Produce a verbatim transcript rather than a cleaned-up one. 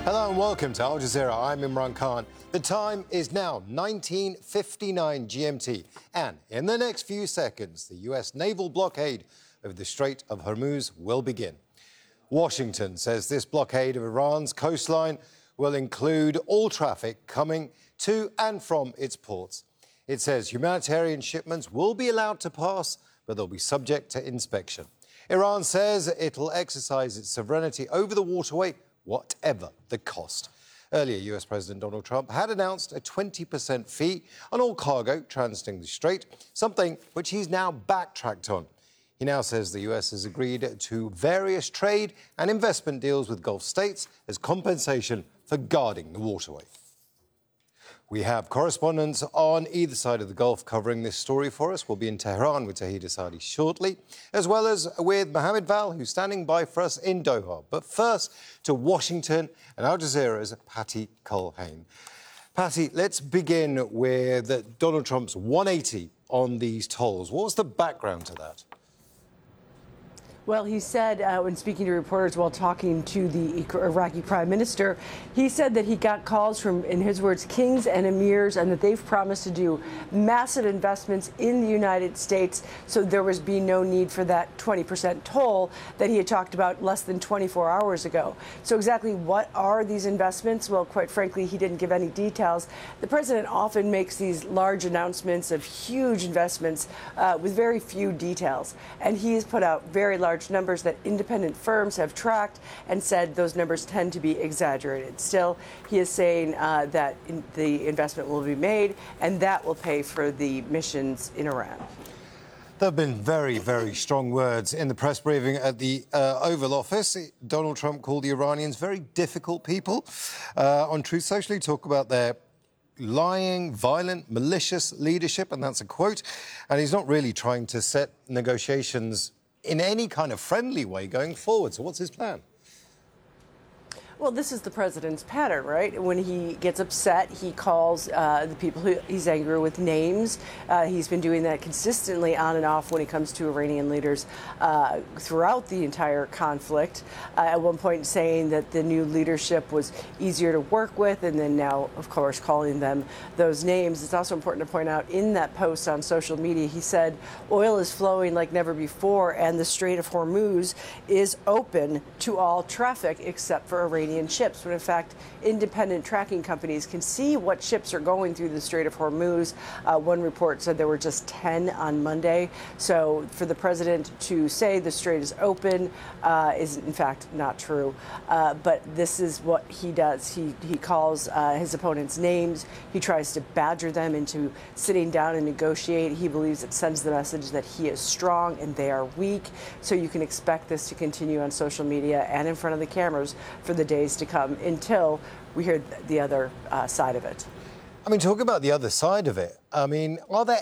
Hello and welcome to Al Jazeera. I'm Imran Khan. The time is now nineteen fifty-nine G M T, and in the next few seconds, the U S naval blockade of the Strait of Hormuz will begin. Washington says this blockade of Iran's coastline will include all traffic coming to and from its ports. It says humanitarian shipments will be allowed to pass, but they'll be subject to inspection. Iran says it'll exercise its sovereignty over the waterway, whatever the cost. Earlier, U S President Donald Trump had announced a twenty percent fee on all cargo transiting the strait, something which he's now backtracked on. He now says the U S has agreed to various trade and investment deals with Gulf states as compensation for guarding the waterway. We have correspondents on either side of the Gulf covering this story for us. We'll be in Tehran with Tahir Sadi shortly, as well as with Mohammed Val, who's standing by for us in Doha. But first, to Washington and Al Jazeera's Patty Culhane. Patty, let's begin with Donald Trump's one eighty on these tolls. What was the background to that? Well, he said uh, when speaking to reporters while talking to the Iraqi prime minister, he said that he got calls from, in his words, kings and emirs, and that they've promised to do massive investments in the United States, so there was be no need for that twenty percent toll that he had talked about less than twenty-four hours ago. So exactly what are these investments? Well, quite frankly, he didn't give any details. The president often makes these large announcements of huge investments uh, with very few details, and he has put out very large numbers that independent firms have tracked and said those numbers tend to be exaggerated. Still, he is saying uh, that in the investment will be made and that will pay for the missions in Iran. There have been very, very strong words in the press briefing at the uh, Oval Office. Donald Trump called the Iranians very difficult people. Uh, on Truth Social, he talked about their lying, violent, malicious leadership, and that's a quote. And he's not really trying to set negotiations in any kind of friendly way going forward. So what's his plan? Well, this is the president's pattern, right? When he gets upset, he calls uh, the people who he's angry with names. Uh, he's been doing that consistently on and off when it comes to Iranian leaders uh, throughout the entire conflict. Uh, at one point saying that the new leadership was easier to work with, and then now, of course, calling them those names. It's also important to point out in that post on social media, he said oil is flowing like never before, and the Strait of Hormuz is open to all traffic except for Iranian ships, when in fact independent tracking companies can see what ships are going through the Strait of Hormuz. Uh, one report said there were just ten on Monday. So for the president to say the strait is open uh, is in fact not true. Uh, but this is what he does. He, he calls uh, his opponents names. He tries to badger them into sitting down and negotiate. He believes it sends the message that he is strong and they are weak. So you can expect this to continue on social media and in front of the cameras for the days to come until we hear the other uh, side of it. I mean, talk about the other side of it. I mean, are there